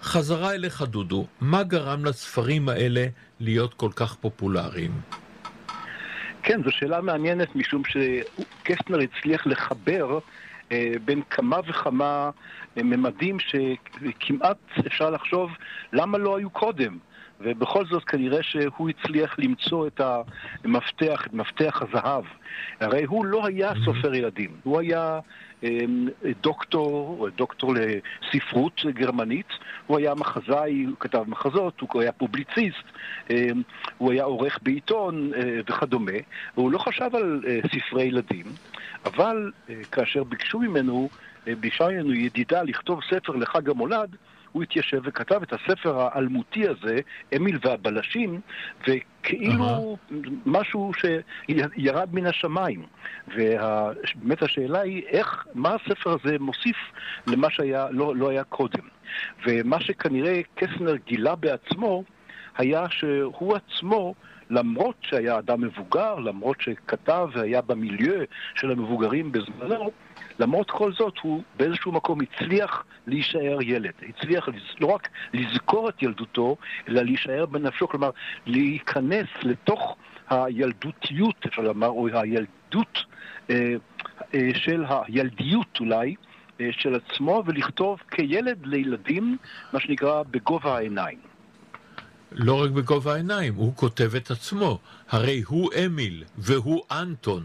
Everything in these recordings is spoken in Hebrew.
חזרה אליך דודו, מה גרם לספרים האלה להיות כל כך פופולריים? כן, זו שאלה מעניינת, משום שקסטנר הצליח לחבר בין כמה וכמה ממדים שכמעט אפשר לחשוב למה לא היו קודם. ובכל זאת כנראה שהוא הצליח למצוא את המפתח, את מפתח הזהב. הרי הוא לא היה סופר ילדים, הוא היה דוקטור לספרות גרמנית, הוא היה מחזאי, הוא כתב מחזות, הוא היה פובליציסט, הוא היה עורך בעיתון וכדומה, והוא לא חשב על ספרי ילדים, אבל כאשר ביקשה ממנו ידידה לכתוב ספר לחג המולד, הוא התיישב וכתב את הספר האלמותי הזה, אמיל והבלשים, וכאילו משהו שירד מן השמיים. ובאמת השאלה היא מה הספר הזה מוסיף למה לא היה קודם. ומה שכנראה קסטנר גילה בעצמו, היה שהוא עצמו, למרות שהיה אדם מבוגר, למרות שכתב והיה במיליו של המבוגרים בזמנו, למרות כל זאת הוא באיזשהו מקום הצליח להישאר ילד. הצליח לא רק לזכור את ילדותו, אלא להישאר בנפשו, כלומר להיכנס לתוך הילדותיות, אפשר לומר, או הילדות של הילדיות אולי, של עצמו, ולכתוב כילד לילדים, מה שנקרא בגובה העיניים. לא רק בגובה העיניים, הוא כותב את עצמו. הרי הוא אמיל והוא אנטון.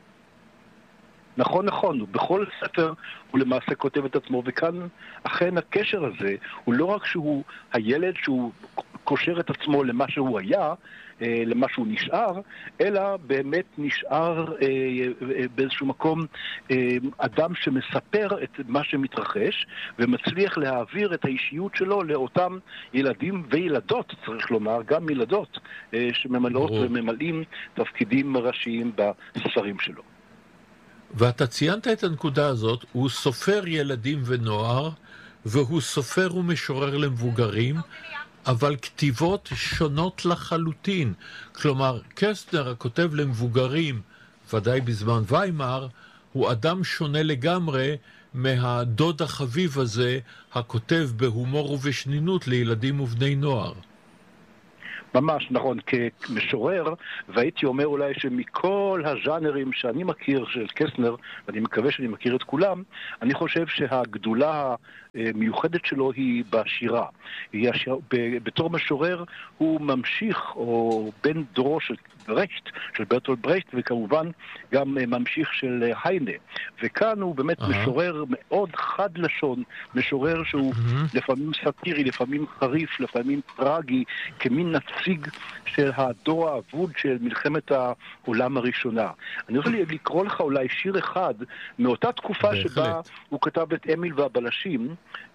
נכון, בכל ספר הוא למעשה כותב את עצמו, וכאן אכן הקשר הזה הוא לא רק שהוא הילד שהוא קושר את עצמו למה שהוא היה, למה שהוא נשאר, אלא באמת נשאר באיזשהו מקום אדם שמספר את מה שמתרחש, ומצליח להעביר את האישיות שלו לאותם ילדים וילדות, צריך לומר, גם ילדות שממלאות וממלאים תפקידים ראשיים בספרים שלו. ואתה ציינת את הנקודה הזאת, הוא סופר ילדים ונוער, והוא סופר ומשורר למבוגרים, אבל כתיבות שונות לחלוטין. כלומר, קסטנר הכותב למבוגרים, ודאי בזמן ויימאר, הוא אדם שונה לגמרי מהדוד החביב הזה, הכותב בהומור ובשנינות לילדים ובני נוער. ממש נכון, כמשורר, והייתי אומר אולי שמכל הז'אנרים שאני מכיר של קסטנר, ואני מקווה שאני מכיר את כולם, אני חושב שהגדולה המיוחדת שלו היא בשירה. בתור משורר הוא ממשיך, או בן דורו של ברכט, של ברטולד ברכט, וכמובן גם ממשיך של היינה. וכאן הוא באמת משורר מאוד חד לשון, משורר שהוא לפעמים סאטירי, לפעמים חריף, לפעמים טרגי, כמין נציג של הדור האבוד של מלחמת העולם הראשונה. אני רוצה לקרוא לך אולי שיר אחד מאותה תקופה שבה הוא כתב את אמיל והבלשים,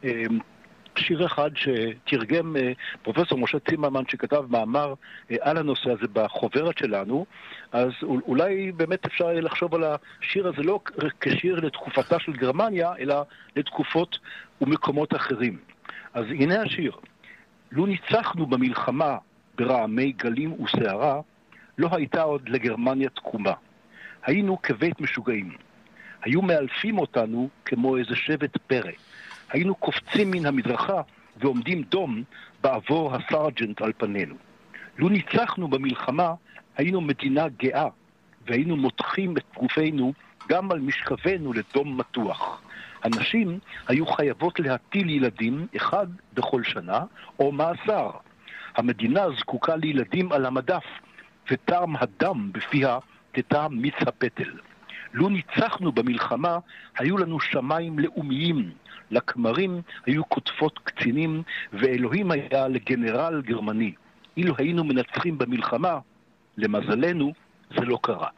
שיר אחד שתרגם פרופסור משה צימרמן, שכתב מאמר על הנושא הזה בחוברת שלנו. אז אולי באמת אפשר לחשוב על השיר הזה לא כשיר לתקופתה של גרמניה, אלא לתקופות ומקומות אחרים. אז הנה השיר: לו ניצחנו במלחמה ברעמי גלים וסערה, לא הייתה עוד לגרמניה תקומה. היינו כבית משוגעים. היו מאלפים אותנו כמו איזה שבט פרא. היינו קופצים מן המדרכה ועומדים דום בעבור הסרג'נט על פנינו. לו ניצחנו במלחמה, היינו מדינה גאה, והיינו מותחים את גופנו גם על משכבנו לדום מתוח. הנשים היו חייבות להטיל ילדים אחד בכל שנה, או מאסר. המדינה זקוקה לילדים על המדף, וטעם הדם בפיה תטעם מיץ הפטל. לו ניצחנו במלחמה, היו לנו שמיים לאומיים, לכמרים היו כותפות קצינים, ואלוהים היה לגנרל גרמני. אילו היינו מנצחים במלחמה, למזלנו זה לא קרה.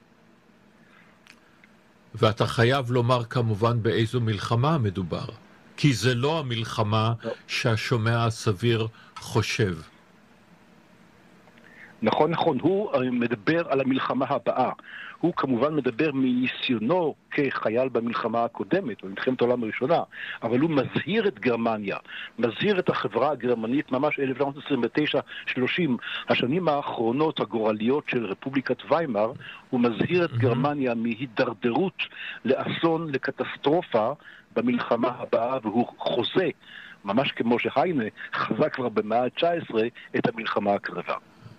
ואתה חייב לומר כמובן באיזו מלחמה מדובר, כי זה לא המלחמה שהשומע הסביר חושב. נכון, הוא מדבר על המלחמה הבאה. הוא כמובן מדבר מניסיונו כחייל במלחמה הקודמת, במלחמת העולם הראשונה, אבל הוא מזהיר את גרמניה, מזהיר את החברה הגרמנית, ממש 1929-30, השנים האחרונות הגורליות של רפובליקת ויימאר, הוא מזהיר את גרמניה מהידרדרות לאסון, לקטסטרופה במלחמה הבאה, והוא חוזה ממש כמו שהיינה חזה כבר במאה ה-19 את המלחמה הקרבה.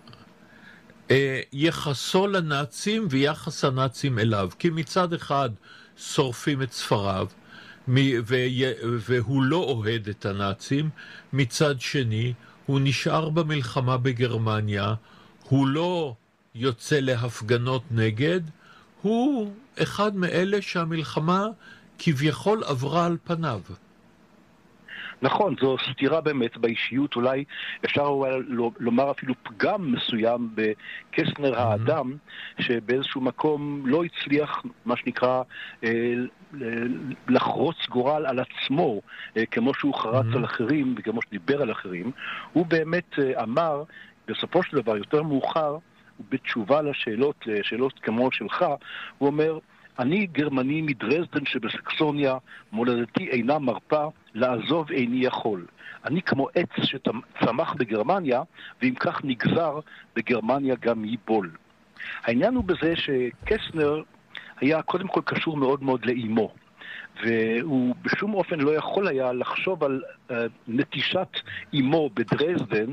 יחסו לנאצים ויחס הנאצים אליו, כי מצד אחד שורפים את ספריו, והוא לא אוהד את הנאצים, מצד שני הוא נשאר במלחמה בגרמניה, הוא לא יוצא להפגנות נגד, הוא אחד מאלה שהמלחמה כביכול עברה על פניו. נכון, זו סתירה באמת באישיות, אולי אפשר לומר אפילו פגם מסוים בקסנר האדם, שבאיזשהו מקום לא הצליח, מה שנקרא, לחרוץ גורל על עצמו, כמו שהוא חרץ על אחרים וכמו שדיבר על אחרים. הוא באמת אמר, בסופו של דבר, יותר מאוחר, בתשובה לשאלות כמו שלך, הוא אומר, אני גרמני מדרזדן שבסקסוניה, מולדתי אינה מרפה, לעזוב איני יכול. אני כמו עץ שצמח בגרמניה, ואם כך נגזר, בגרמניה גם ייבול. העניין הוא בזה שקסנר היה קודם כל קשור מאוד מאוד לאימו, והוא בשום אופן לא יכול היה לחשוב על נטישת אימו בדרזדן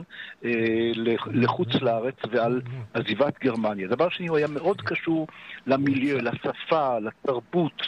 לחוץ לארץ ועל עזיבת גרמניה. דבר שני, הוא היה מאוד קשור למיליו, לשפה, לתרבות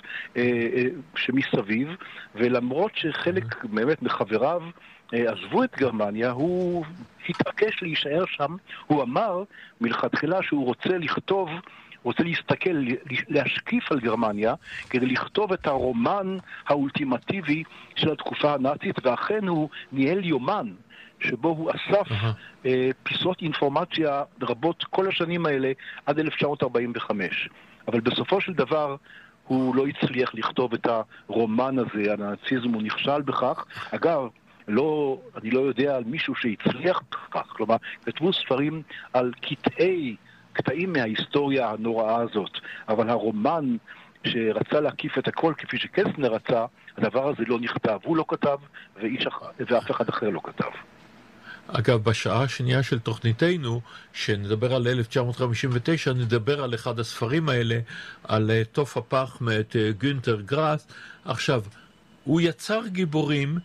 שמסביב, ולמרות שחלק באמת מחבריו עזבו את גרמניה, הוא התעקש להישאר שם. הוא אמר מלכתחילה שהוא רוצה לכתוב, רוצה להסתכל, להשקיף על גרמניה, כדי לכתוב את הרומן האולטימטיבי של התקופה הנאצית, ואכן הוא ניהל יומן, שבו הוא אסף פיסות אינפורמציה רבות כל השנים האלה, עד 1945. אבל בסופו של דבר, הוא לא הצליח לכתוב את הרומן הזה, הנאציזם, הוא נכשל בכך. אגב, אני לא יודע על מישהו שהצליח בכך, כלומר, כתבו ספרים על קטעים מההיסטוריה הנוראה הזאת, אבל הרומן שרצה להקיף את הכל כפי שקסנר רצה, הדבר הזה לא נכתב. הוא לא כתב ואף אחד אחר לא כתב. אגב, בשעה השנייה של תוכניתנו, שנדבר על 1959, נדבר על אחד הספרים האלה, על תוף הפח מאת גונטר גראס. עכשיו, הוא יצר גיבורים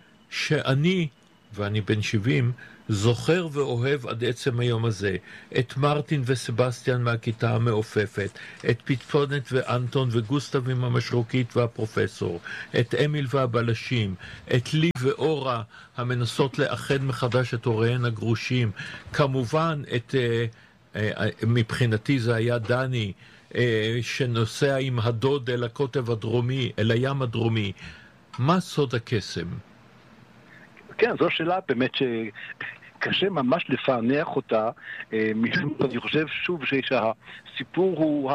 ואני בן 70, זוכר ואוהב עד עצם היום הזה. את מרטין וסבסטיאן מהכיתה המעופפת, את פיטפונת ואנטון וגוסטב עם המשרוקית והפרופסור, את אמיל והבלשים, את לי ואורה המנסות לאחד מחדש את הוריהן הגרושים, כמובן מבחינתי זה היה דני, שנוסע עם הדוד אל הקוטב הדרומי, אל הים הדרומי. מה סוד הקסם? כן, זו שאלה באמת שקשה ממש לפענח אותה. אני חושב שוב שהסיפור הוא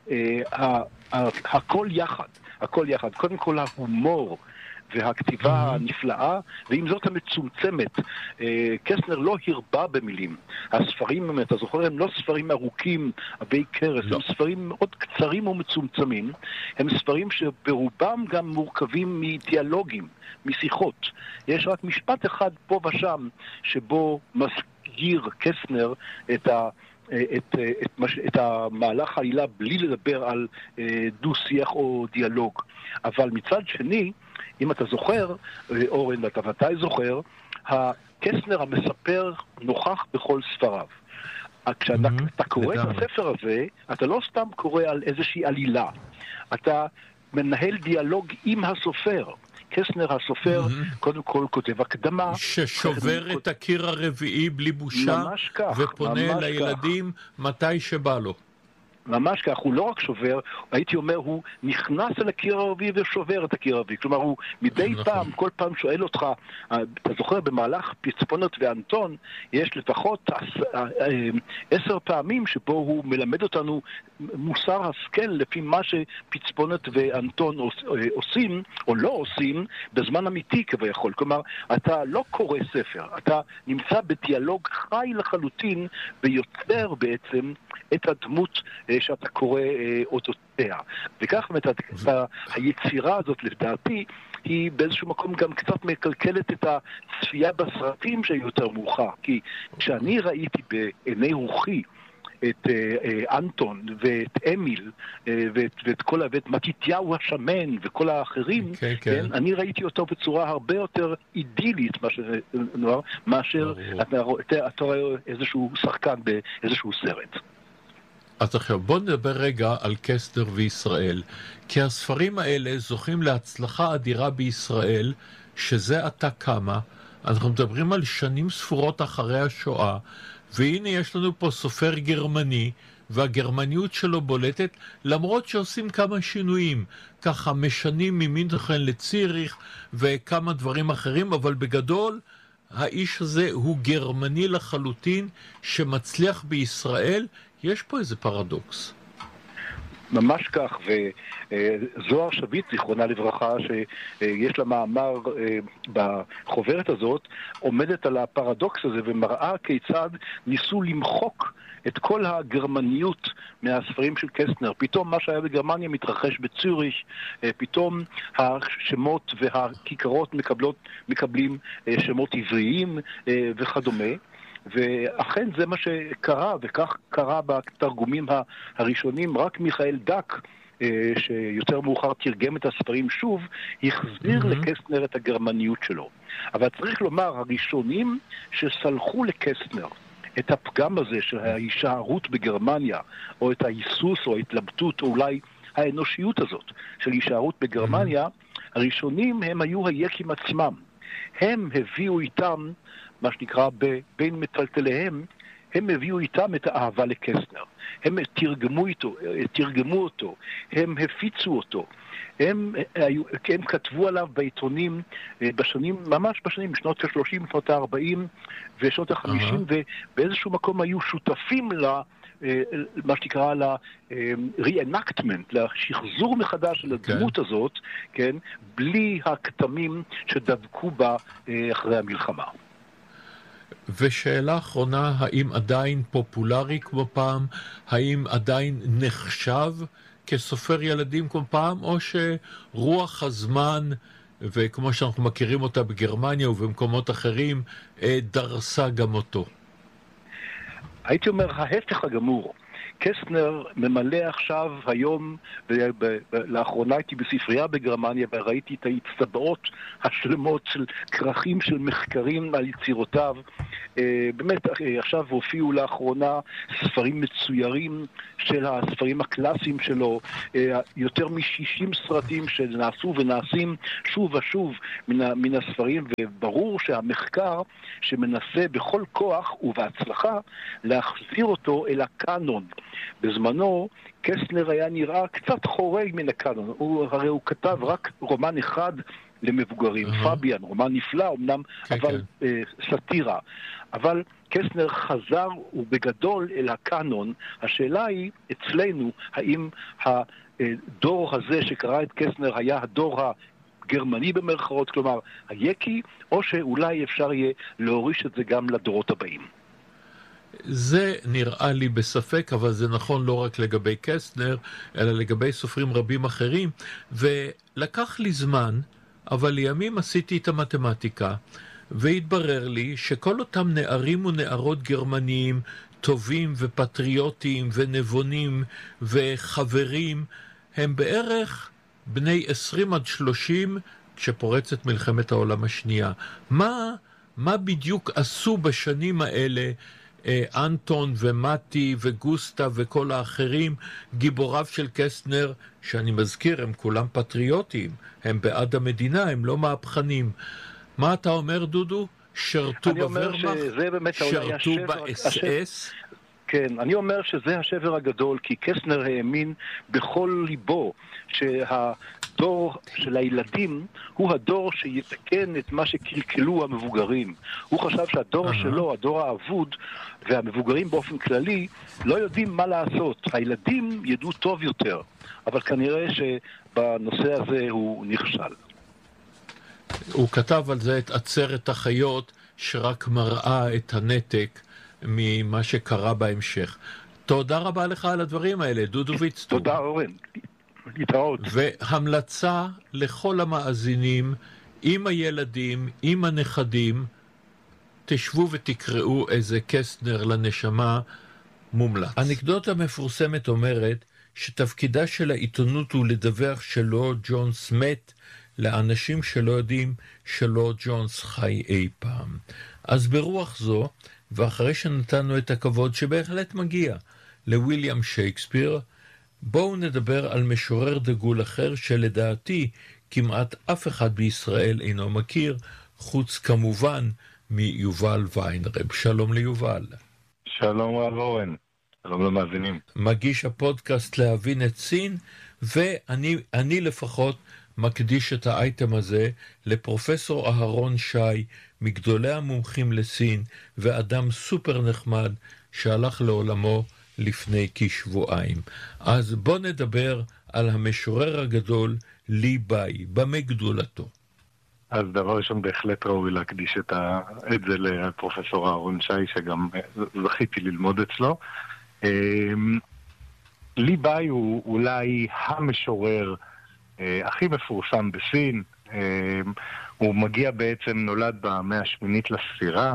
הכל יחד. הכל יחד. קודם כל ההומור והכתיבה הנפלאה, ועם זאת המצומצמת. קסנר לא הרבה במילים. הספרים, אם אתה זוכר, הם לא ספרים ארוכים, עבי קרס, הם ספרים מאוד קצרים ומצומצמים. הם ספרים שברובם גם מורכבים מדיאלוגים, משיחות. יש רק משפט אחד פה ושם, שבו מסגיר קסנר את המהלך העלילה בלי לדבר על דו-שיח או דיאלוג. אבל מצד שני, אם אתה זוכר, אורן, ואתה ודאי זוכר, הקסנר המספר נוכח בכל ספריו. כשאתה קורא את הספר הזה, אתה לא סתם קורא על איזושהי עלילה. אתה מנהל דיאלוג עם הסופר. קסנר הסופר קודם כל כותב הקדמה. ששובר את הקיר הרביעי בלי בושה, ופונה אל הילדים מתי שבא לו. ממש כך, הוא לא רק שובר, הייתי אומר, הוא נכנס אל הקיר הרביעי ושובר את הקיר הרביעי. כלומר, הוא מדי פעם, כל פעם שואל אותך, אתה זוכר, במהלך פצפונת ואנטון, יש לפחות 10 פעמים שבו הוא מלמד אותנו מוסר השכל לפי מה שפצפונת ואנטון עושים, או לא עושים, בזמן אמיתי כביכול. כלומר, אתה לא קורא ספר, אתה נמצא בדיאלוג חי לחלוטין, ויוצר בעצם את הדמות שאתה קורא אוטותיה. וכך היצירה הזאת, לדעתי, היא באיזשהו מקום גם קצת מקלקלת את הצפייה בסרטים שהיו יותר מאוחר. כי כשאני ראיתי בעיני רוחי אנטון ואת אמיל ואת מתיתיהו השמן וכל האחרים, כן, אני ראיתי אותו בצורה הרבה יותר אידילית מאשר אתה רואה איזשהו שחקן באיזשהו סרט. אז עכשיו בוא נדבר רגע על קסטנר וישראל, כי הספרים האלה זוכים להצלחה אדירה בישראל, שזה עתה קמה. אנחנו מדברים על שנים ספורות אחרי השואה, והנה יש לנו פה סופר גרמני, והגרמניות שלו בולטת, למרות שעושים כמה שינויים, ככה משנים ממינכן לציריך וכמה דברים אחרים, אבל בגדול האיש הזה הוא גרמני לחלוטין שמצליח בישראל. יש פה איזה פרדוקס. ממש כך, וזוהר שביט, זיכרונה לברכה, שיש לה מאמר בחוברת הזאת, עומדת על הפרדוקס הזה ומראה כיצד ניסו למחוק את כל הגרמניות מהספרים של קסטנר. פתאום מה שהיה בגרמניה מתרחש בציריך, פתאום השמות והכיכרות מקבלים שמות עבריים וכדומה. ואכן זה מה שקרה, וכך קרה בתרגומים הראשונים. רק מיכאל דק, שיותר מאוחר תרגם את הספרים שוב, החזיר לקסטנר את הגרמניות שלו. אבל צריך לומר, הראשונים שסלחו לקסטנר את הפגם הזה של ההישארות בגרמניה, או את ההיסוס או ההתלבטות, או אולי האנושיות הזאת של הישארות בגרמניה, הראשונים הם היו היקים עצמם. הם הביאו איתם, מה שנקרא בין מטלטליהם, הם הביאו איתם את האהבה לקסטנר. הם תרגמו אותו, הם הפיצו אותו. הם כתבו עליו בעיתונים ממש בשנים, שנות ה-30, שנות ה-40 ושנות ה-50, ובאיזשהו מקום היו שותפים מה שנקרא ל-reenactment, לשחזור מחדש של הדמות הזאת, כן, בלי הכתמים שדבקו בה אחרי המלחמה. ושאלה אחרונה, האם עדיין פופולרי כמו פעם? האם עדיין נחשב כסופר ילדים כמו פעם? או שרוח הזמן, וכמו שאנחנו מכירים אותה בגרמניה ובמקומות אחרים, דרסה גם אותו? הייתי אומר, ההפך הגמור. קסטנר ממלא עכשיו היום, ולאחרונה הייתי בספרייה בגרמניה וראיתי את ההצטבעות השלמות של כרכים של מחקרים על יצירותיו. באמת עכשיו הופיעו לאחרונה ספרים מצוירים של הספרים הקלאסיים שלו, יותר מ-60 סרטים שנעשו ונעשים שוב ושוב מן הספרים, וברור שהמחקר שמנסה בכל כוח ובהצלחה להחזיר אותו אל הקאנון. בזמנו קסטנר היה נראה קצת חורג מן הקאנון, הרי הוא כתב רק רומן אחד למבוגרים, פביאן, רומן נפלא אמנם, אבל סאטירה. אבל קסטנר חזר ובגדול אל הקאנון. השאלה היא אצלנו, האם הדור הזה שקרא את קסטנר היה הדור הגרמני במרכאות, כלומר היקי, או שאולי אפשר יהיה להוריש את זה גם לדורות הבאים. זה נראה לי בספק, אבל זה נכון לא רק לגבי קסטנר, אלא לגבי סופרים רבים אחרים, ולקח לי זמן, אבל לימים עשיתי את המתמטיקה, והתברר לי שכל אותם נערים ונערות גרמניים, טובים ופטריוטיים ונבונים וחברים, הם בערך בני 20 עד 30 כשפורצת מלחמת העולם השנייה. מה בדיוק עשו בשנים האלה אנטון ומתי וגוסטה וכל האחרים, גיבוריו של קסטנר, שאני מזכיר, הם כולם פטריוטים, הם בעד המדינה, הם לא מהפכנים. מה אתה אומר, דודו? שרתו בוורמאכט? שרתו ב-SS? כן, אני אומר שזה השבר הגדול, כי קסטנר האמין בכל ליבו שהדור של הילדים הוא הדור שיתקן את מה שקלקלו המבוגרים. הוא חשב שהדור שלו, הדור האבוד, והמבוגרים באופן כללי, לא יודעים מה לעשות. הילדים ידעו טוב יותר, אבל כנראה שבנושא הזה הוא נכשל. הוא כתב על זה את עצרת החיות, שרק מראה את הנתק ממה שקרה בהמשך. תודה רבה לך על הדברים האלה, דודו ויצטור. תודה אורן, להתראות. והמלצה לכל המאזינים, עם הילדים, עם הנכדים, תשבו ותקראו איזה קסטנר לנשמה, מומלץ. האנקדוטה המפורסמת אומרת שתפקידה של העיתונות הוא לדווח שלורד ג'ונס מת לאנשים שלא יודעים שלורד ג'ונס חי אי פעם. אז ברוח זו, ואחרי שנתנו את הכבוד שבהחלט מגיע לוויליאם שייקספיר, בואו נדבר על משורר דגול אחר שלדעתי כמעט אף אחד בישראל אינו מכיר, חוץ כמובן מיובל ויינרב. שלום ליובל. שלום רב אורן, שלום למאזינים. מגיש הפודקאסט להבין את סין, ואני לפחות מקדיש את האייטם הזה לפרופסור אהרון שי, מגדולי המומחים לסין, ואדם סופר נחמד שהלך לעולמו לפני כשבועיים. אז בוא נדבר על המשורר הגדול לי ביי, במה גדולתו. אז דבר ראשון בהחלט ראוי להקדיש את זה לפרופסור אהרון שי, שגם זכיתי ללמוד אצלו. לי ביי הוא אולי המשורר הכי מפורסם בסין. הוא מגיע בעצם, נולד במאה השמינית לספירה.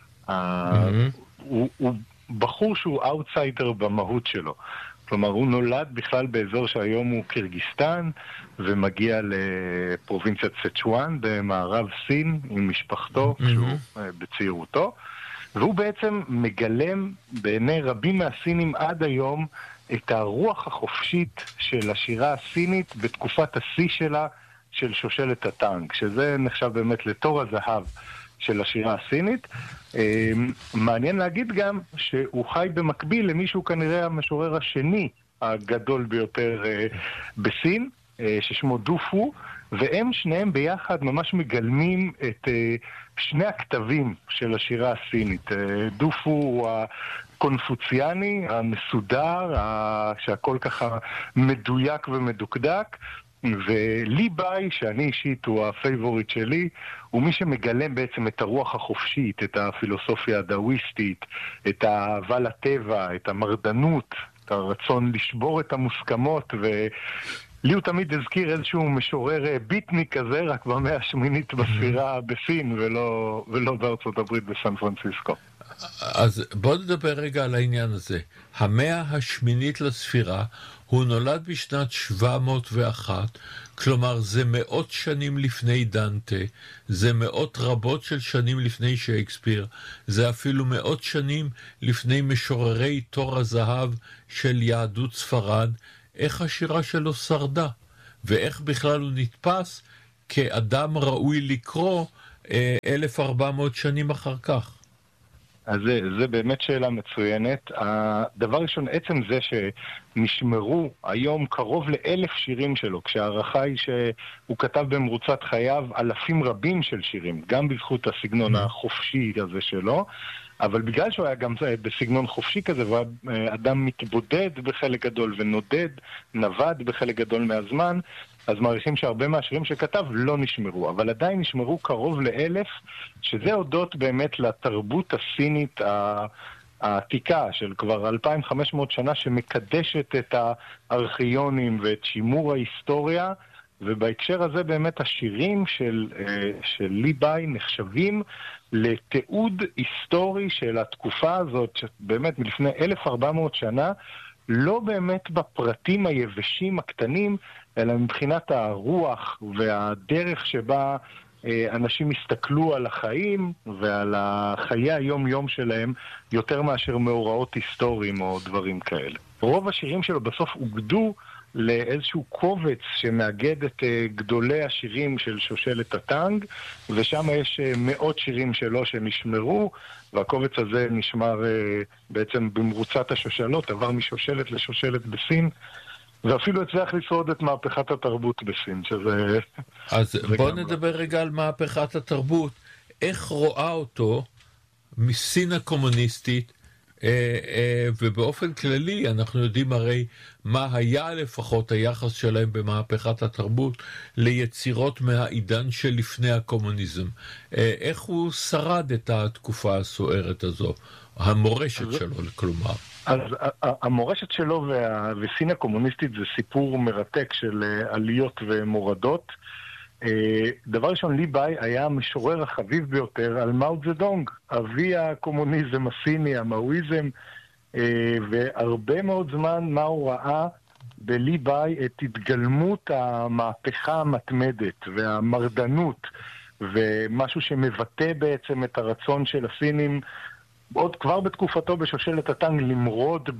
הוא בחור שהוא אאוטסיידר במהות שלו. כלומר, הוא נולד בכלל באזור שהיום הוא קירגיסטן, ומגיע לפרובינציית סצ'ואן במערב סין עם משפחתו, כשהוא בצעירותו. והוא בעצם מגלם בעיני רבים מהסינים עד היום את הרוח החופשית של השירה הסינית בתקופת השיא שלה, של שושלת הטאנג, שזה נחשב באמת לתור הזהב של השירה הסינית. מעניין להגיד גם שהוא חי במקביל למישהו כנראה המשורר השני הגדול ביותר בסין, ששמו דופו, והם שניהם ביחד ממש מגלמים את שני הכתבים של השירה הסינית. דופו הוא הקונפוציאני, המסודר, שהכל ככה מדויק ומדוקדק, ולי ביי, שאני אישית הוא הפייבוריט שלי, הוא מי שמגלם בעצם את הרוח החופשית, את הפילוסופיה הדאוויסטית, את האהבה לטבע, את המרדנות, את הרצון לשבור את המוסכמות, ולי הוא תמיד הזכיר איזשהו משורר ביטני כזה, רק במאה השמינית בספירה בסין, ולא בארצות הברית בסן פרנסיסקו. אז בוא נדבר רגע על העניין הזה. המאה השמינית לספירה, הוא נולד בשנת 701, כלומר זה מאות שנים לפני דנטה, זה מאות רבות של שנים לפני שייקספיר, זה אפילו מאות שנים לפני משוררי תור הזהב של יהדות ספרד. איך השירה שלו שרדה, ואיך בכלל הוא נתפס כאדם ראוי לקרוא 1400 שנים אחר כך. אז זה באמת שאלה מצוינת. הדבר ראשון, עצם זה שנשמרו היום קרוב ל1,000 שירים שלו, כשהערכה היא שהוא כתב במרוצת חייו אלפים רבים של שירים, גם בזכות הסגנון החופשי הזה שלו, אבל בגלל שהוא היה גם בסגנון חופשי כזה, והוא היה אדם מתבודד בחלק גדול נווד בחלק גדול מהזמן, אז מעריכים שהרבה מהשירים שכתב לא נשמרו, אבל עדיין נשמרו קרוב ל1,000, שזה הודות באמת לתרבות הסינית העתיקה של כבר 2500 שנה, שמקדשת את הארכיונים ואת שימור ההיסטוריה, ובהקשר הזה באמת השירים של לי ביי נחשבים לתיעוד היסטורי של התקופה הזאת, שבאמת מלפני 1400 שנה, לא באמת בפרטים היבשים הקטנים, אלא מבחינת הרוח והדרך שבה אנשים הסתכלו על החיים ועל חיי היום-יום שלהם, יותר מאשר מאורעות היסטוריים או דברים כאלה. רוב השירים שלו בסוף אוגדו לאיזשהו קובץ שמאגד את גדולי השירים של שושלת הטאנג, ושם יש מאות שירים שלו שנשמרו, והקובץ הזה נשמר בעצם במרוצת השושלות, עבר משושלת לשושלת בסין, ואפילו הצליח לשרוד את מהפכת התרבות בסין, שזה... אז בוא נדבר רגע על מהפכת התרבות. איך רואה אותו מסין הקומוניסטית, ובאופן כללי אנחנו יודעים הרי מה היה לפחות היחס שלהם במהפכת התרבות ליצירות מהעידן שלפני הקומוניזם. איך הוא שרד את התקופה הסוערת הזו, המורשת שלו כלומר? אז המורשת שלו וסין הקומוניסטית זה סיפור מרתק של עליות ומורדות. דבר ראשון, לי ביי היה המשורר החביב ביותר על מאו צדונג, אבי הקומוניזם הסיני, המאואיזם, והרבה מאוד זמן מה הוא ראה בלי ביי את התגלמות המהפכה המתמדת והמרדנות, ומשהו שמבטא בעצם את הרצון של הסינים עוד כבר בתקופתו בשושלת הטנג למרוד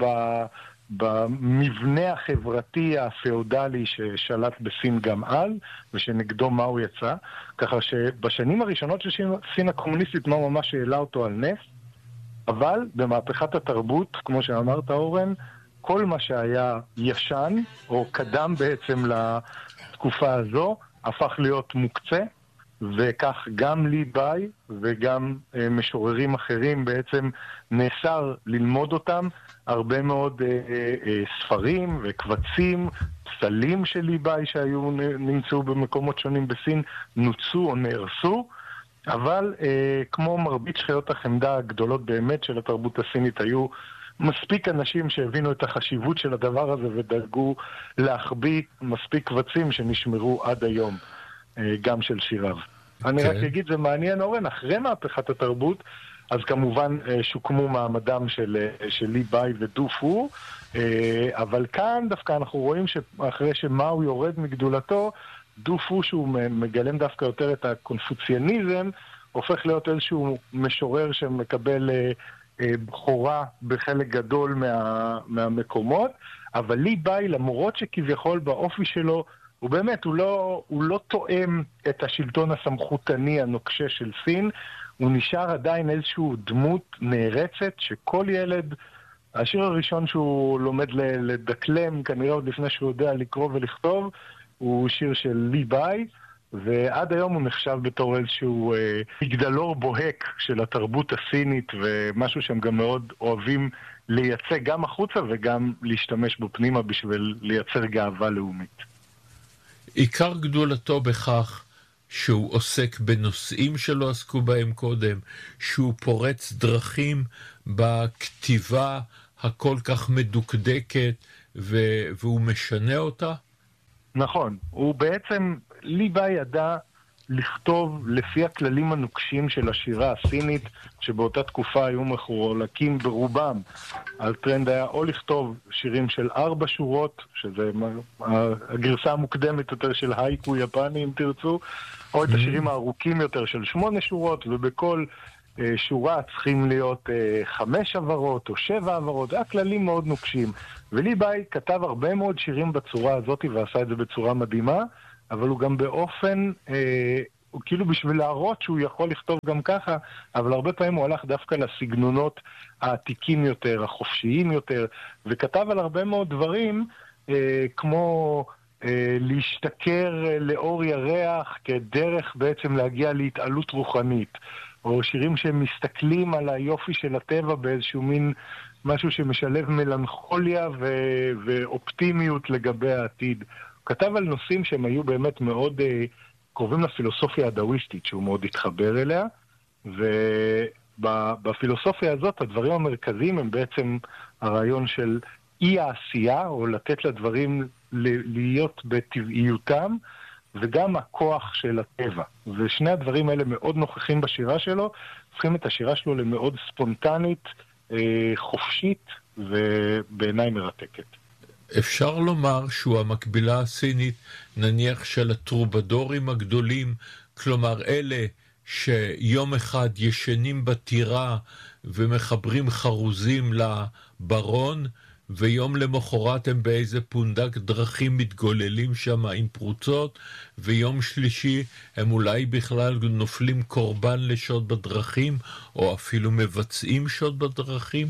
במבנה החברתי הפאודלי ששלט בסין גם על, ושנגדו מה הוא יצא. ככה שבשנים הראשונות של סין הקומוניסטית מה ממש העלה אותו על נס, אבל במהפכת התרבות, כמו שאמרת אורן, כל מה שהיה ישן, או קדם בעצם לתקופה הזו, הפך להיות מוקצה, וכך גם לי ביי וגם משוררים אחרים בעצם נאסר ללמוד אותם. הרבה מאוד ספרים וקבצים, פסלים של לי ביי שהיו נמצאו במקומות שונים בסין, נוצו או נהרסו, אבל כמו מרבית שחיות החמדה הגדולות באמת של התרבות הסינית, היו מספיק אנשים שהבינו את החשיבות של הדבר הזה ודאגו להחביא מספיק קבצים שנשמרו עד היום, גם של שיריו. אני רק אגיד, זה מעניין אורן, אחרי מהפכת התרבות, אז כמובן שוקמו מעמדם של לי ביי ודו פו, אבל כאן דווקא אנחנו רואים שאחרי שמאו יורד מגדולתו, דו פו שהוא מגלם דווקא יותר את הקונפוציאניזם, הופך להיות איזשהו משורר שמקבל בחורה בחלק גדול מהמקומות, אבל לי ביי, למרות שכביכול באופי שלו, הוא באמת, הוא לא תואם את השלטון הסמכותני הנוקשה של סין, הוא נשאר עדיין איזשהו דמות נערצת שכל ילד, השיר הראשון שהוא לומד לדקלם, כנראה עוד לפני שהוא יודע לקרוא ולכתוב, הוא שיר של לי ביי, ועד היום הוא נחשב בתור איזשהו מגדלור בוהק של התרבות הסינית, ומשהו שהם גם מאוד אוהבים לייצג גם החוצה וגם להשתמש בו פנימה בשביל לייצר גאווה לאומית. עיקר גדולתו בכך שהוא עוסק בנושאים שלא עסקו בהם קודם, שהוא פורץ דרכים בכתיבה הכל כך מדוקדקת והוא משנה אותה? נכון. הוא בעצם, לי ביי ידע לכתוב לפי הכללים הנוקשים של השירה הסינית, שבאותה תקופה היו מחולקים ברובם. הטרנד היה או לכתוב שירים של 4 שורות, שזה הגרסה המוקדמת יותר של הייקו יפני אם תרצו, או את השירים הארוכים יותר של 8 שורות, ובכל שורה צריכים להיות 5 עברות או 7 עברות, זה היה כללים מאוד נוקשים. ולי ביי כתב הרבה מאוד שירים בצורה הזאת ועשה את זה בצורה מדהימה, אבל הוא גם באופן, הוא כאילו בשביל להראות שהוא יכול לכתוב גם ככה, אבל הרבה פעמים הוא הלך דווקא לסגנונות העתיקים יותר, החופשיים יותר, וכתב על הרבה מאוד דברים, כמו להשתכר לאור ירח כדרך בעצם להגיע להתעלות רוחנית, או שירים שמסתכלים על היופי של הטבע באיזשהו מין משהו שמשלב מלנכוליה ואופטימיות לגבי העתיד. הוא כתב על נושאים שהם היו באמת מאוד קרובים לפילוסופיה הדאוויסטית, שהוא מאוד התחבר אליה, ובפילוסופיה הזאת הדברים המרכזיים הם בעצם הרעיון של אי העשייה, או לתת לדברים להיות בטבעיותם, וגם הכוח של הטבע. ושני הדברים האלה מאוד נוכחים בשירה שלו, הופכים את השירה שלו למאוד ספונטנית, חופשית ובעיניי מרתקת. אפשר לומר שהוא המקבילה הסינית, נניח של הטרובדורים הגדולים, כלומר אלה שיום אחד ישנים בטירה ומחברים חרוזים לברון, ויום למחרת הם באיזה פונדק דרכים מתגוללים שם עם פרוצות, ויום שלישי הם אולי בכלל נופלים קורבן לשוד בדרכים, או אפילו מבצעים שוד בדרכים?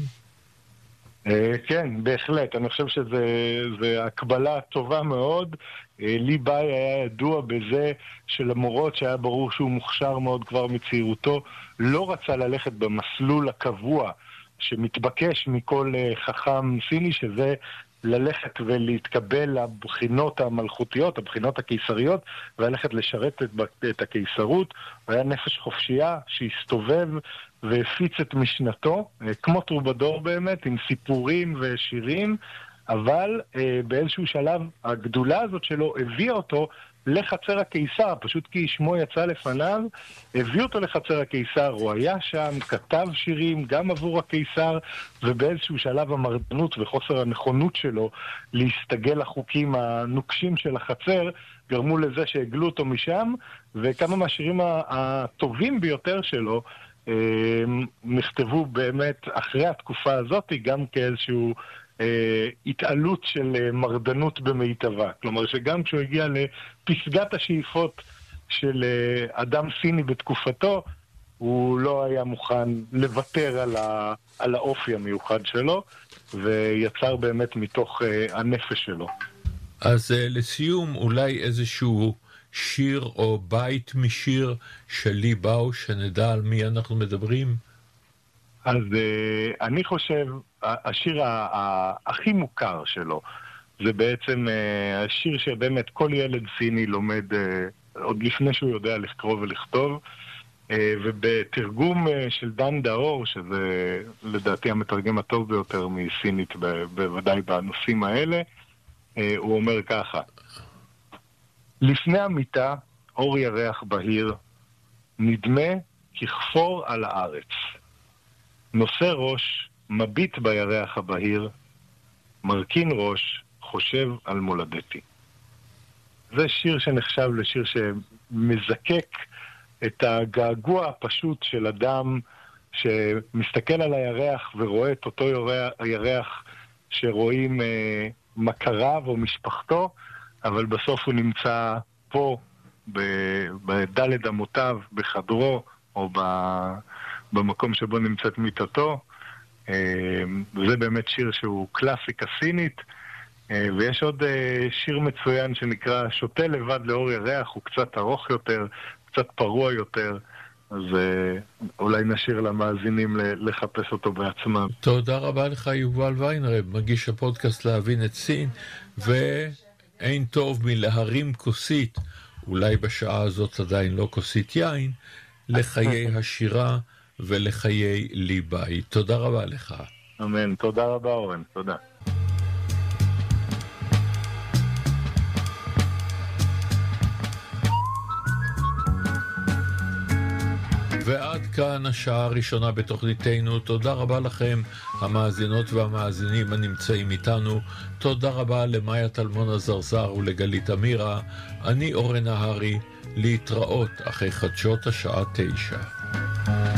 כן, בהחלט. אני חושב שזו הקבלה טובה מאוד. לי ביי היה ידוע בזה שלמרות שהיה ברור שהוא מוכשר מאוד כבר מצעירותו, לא רצה ללכת במסלול הקבוע שמתבקש מכל חכם סיני, שזה ללכת ולהתקבל לבחינות המלכותיות, הבחינות הקיסריות, וללכת לשרת את הקיסרות. הוא היה נפש חופשייה שהסתובב והפיץ את משנתו, כמו טרובדור באמת, עם סיפורים ושירים, אבל באיזשהו שלב הגדולה הזאת שלו הביאה אותו לחצר הקיסר, פשוט כי שמו יצא לפניו, הביא אותו לחצר הקיסר, הוא היה שם, כתב שירים גם עבור הקיסר, ובאיזשהו שלב המרדנות וחוסר הנכונות שלו להסתגל לחוקים הנוקשים של החצר, גרמו לזה שהגלו אותו משם, וכמה מהשירים הטובים ביותר שלו נכתבו באמת אחרי התקופה הזאת, גם כאיזשהו התעלות של מרדנות במיטבה. כלומר שגם כשהוא הגיע לפסגת השאיפות של אדם סיני בתקופתו, הוא לא היה מוכן לוותר על האופי המיוחד שלו, ויצר באמת מתוך הנפש שלו. אז לסיום, אולי איזשהו שיר או בית משיר של לי באו, שנדע על מי אנחנו מדברים? אז אני חושב, השיר הכי מוכר שלו, זה בעצם השיר שבאמת כל ילד סיני לומד עוד לפני שהוא יודע לקרוא ולכתוב, ובתרגום של דן דאור, שזה לדעתי המתרגם הטוב ביותר מסינית, בוודאי בנושאים האלה, הוא אומר ככה: לפני המיטה אור ירח בהיר, נדמה כחפור על הארץ. נושא ראש, מביט בירח הבהיר, מרכין ראש, חושב על מולדתי. זה שיר שנחשב לשיר שמזקק את הגעגוע הפשוט של אדם שמסתכל על הירח ורואה את אותו הירח שרואים מכריו או משפחתו, אבל בסוף הוא נמצא פה בדלת אמותיו, בחדרו או במקום שבו נמצאת מיטתו. וזה באמת שיר שהוא קלאסיקה סינית. ויש עוד שיר מצוין שנקרא שותה לבד לאור ירח, הוא קצת ארוך יותר, קצת פרוע יותר, אז אולי נשאיר למאזינים לחפש אותו בעצמם. תודה רבה לך יובל ויינרב, מגיש הפודקאסט להבין את סין, ואין טוב מלהרים כוסית, אולי בשעה הזאת עדיין לא כוסית יין, לחיי השירה ולחיי לי בית. תודה רבה לך. אמן, תודה רבה אורן, תודה. ועד כאן השעה הראשונה בתוכניתנו. תודה רבה לכם, המאזינות והמאזינים הנמצאים איתנו. תודה רבה למאיה טלמון הזרזר ולגלית אמירה. אני אורן נהרי, להתראות אחרי חדשות השעה 9.